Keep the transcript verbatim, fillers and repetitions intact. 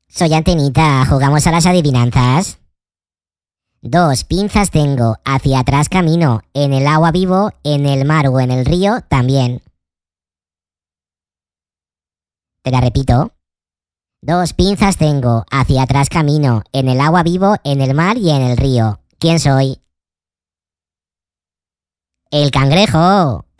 Soy Antenita, ¿jugamos a las adivinanzas? Dos pinzas tengo, hacia atrás camino, en el agua vivo, en el mar o en el río también. Te la repito. Dos pinzas tengo, hacia atrás camino, en el agua vivo, en el mar y en el río. ¿Quién soy? ¡El cangrejo!